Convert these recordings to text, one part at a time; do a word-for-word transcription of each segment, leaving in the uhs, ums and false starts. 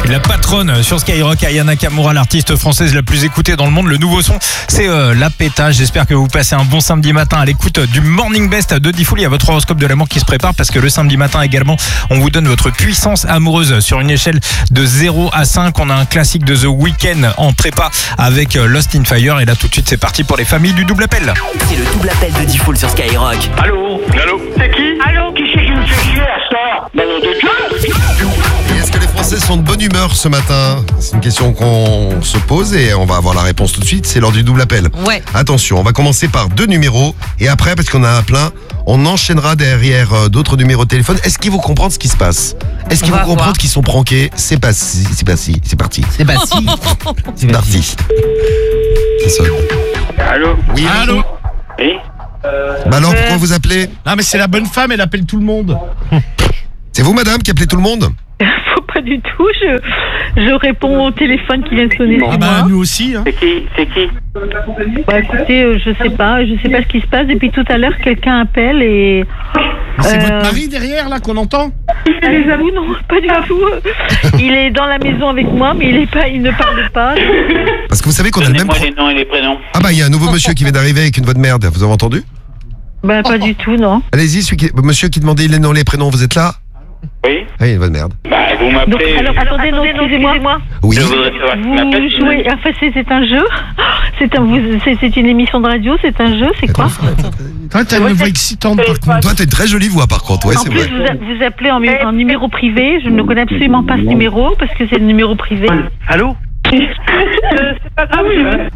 La patronne sur Skyrock, Aya Nakamura, l'artiste française la plus écoutée dans le monde. Le nouveau son, c'est euh, La Pétage. J'espère que vous passez un bon samedi matin à l'écoute du Morning Best de Diffoul. Il y a votre horoscope de l'amour qui se prépare parce que le samedi matin également, on vous donne votre puissance amoureuse sur une échelle de zéro à cinq. On a un classique de The Weeknd en prépa avec Lost in Fire. Et là, tout de suite, c'est parti pour les familles du double appel. C'est le double appel de Diffoul sur Skyrock. Allô? Allô? C'est qui? Allô? Qui c'est qui me fait chier à ça? Ben non, de Dieu! Et est-ce que les Français sont de bonne humeur ce matin? C'est une question qu'on se pose et on va avoir la réponse tout de suite. C'est lors du double appel. Ouais. Attention, on va commencer par deux numéros et après, parce qu'on a un plein, on enchaînera derrière euh, d'autres numéros de téléphone. Est-ce qu'ils vont comprendre ce qui se passe? Est-ce qu'ils On vont va comprendre voir. qu'ils sont prankés? C'est pas si, c'est pas si, c'est parti. C'est pas si. C'est parti. Ça sonne. Allô? Oui. Allô? Oui? Bah alors, pourquoi vous appelez? Non mais c'est la bonne femme, elle appelle tout le monde. C'est vous, madame, qui appelez tout le monde? Faut pas du tout, je, je réponds au téléphone qui vient de sonner Ah sur bah moi. nous aussi. Hein. C'est qui? C'est qui? Bah écoutez, euh, je sais pas, je sais pas ce qui se passe. Depuis tout à l'heure, quelqu'un appelle et... Mais c'est Euh, votre mari derrière là qu'on entend? Ah, j'avoue, non, pas du tout. Il est dans la maison avec moi, mais il est pas, il ne parle pas. Parce que vous savez qu'on a le même... Donnez-moi pro- les noms et les prénoms. Ah bah, il y a un nouveau monsieur qui vient d'arriver avec une voix de merde. Vous avez entendu? Bah pas du tout, non. Allez-y, celui qui... monsieur qui demandait les noms, les prénoms, vous êtes là? Oui? Ah, il y a une voix de merde. Bah, vous Donc, m'appelez... alors, attendez, non, excusez-moi. Oui. Je voudrais savoir qui m'appelle. Vous jouez, enfin c'est, c'est un jeu. C'est un, vous, c'est, c'est une émission de radio, c'est un jeu, c'est quoi? Toi t'as une voix excitante par contre. Toi, t'as une très jolie voix, par contre. Ouais, En c'est plus, vrai. vous, a- vous appelez en, mu- en numéro privé. Je ne connais absolument pas ce numéro parce que c'est le numéro privé. Allô? C'est pas grave.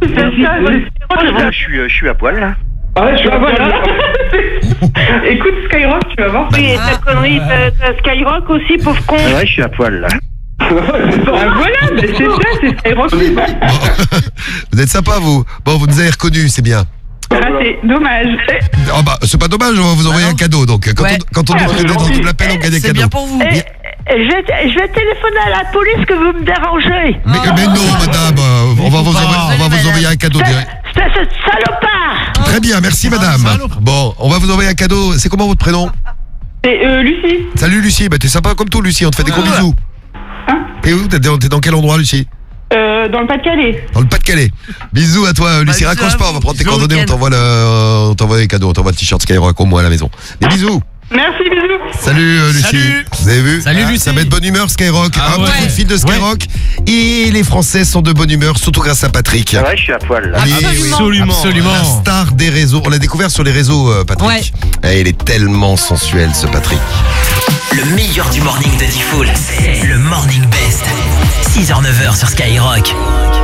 Je suis, euh, je suis à poil, là. Ah ouais, je suis à voilà. Écoute Skyrock, tu vas voir. Oui, et ta connerie, t'as, t'as Skyrock aussi, pauvre con. Ouais, je suis à poil, là. Ah voilà, mais c'est ça, c'est Skyrock. Vous êtes sympa, vous. Bon, vous nous avez reconnus, c'est bien. Ah, c'est dommage. Oh bah, c'est pas dommage, on va vous envoyer un cadeau. Donc, quand Ouais. on, quand on nous reconnaît dans le double appel, on gagne un C'est cadeau. bien pour vous. Eh, je, vais, je vais téléphoner à la police que vous me dérangez. Mais, mais non, madame, euh, on va vous envoyer, on va vous Madame. envoyer un cadeau. C'est, direct. c'est ce salopard. Très bien, merci, madame. salope. Bon, on va vous envoyer un cadeau. C'est comment votre prénom? C'est euh, Lucie. Salut, Lucie. Bah, t'es sympa comme tout, Lucie. On te fait des gros Ah. bisous. Hein? T'es où? T'es dans, t'es dans quel endroit, Lucie? Euh, dans le Pas-de-Calais. Dans le Pas-de-Calais. Bisous à toi, Lucie. bisous Raccroche à pas, vous. on va prendre tes Bisous au coordonnées, on week-end. t'envoie le, on t'envoie les cadeaux, on t'envoie le t-shirt Skyrock au moins à la maison. Des bisous. Merci, bisous. Salut euh, Lucie. Salut. Vous avez vu? Salut, Ah, Lucie. Ça met de bonne humeur Skyrock. Ah un ouais. petit coup de fil de Skyrock. Et les Français sont de bonne humeur, surtout grâce à Patrick. Ouais, je suis à poil, là. Oui, Absolument. Absolument. La star des réseaux. On l'a découvert sur les réseaux, euh, Patrick. Ouais. Et il est tellement sensuel, ce Patrick. Le meilleur du morning de Diffoul, c'est le Morning Best. six heures neuf heures sur Skyrock.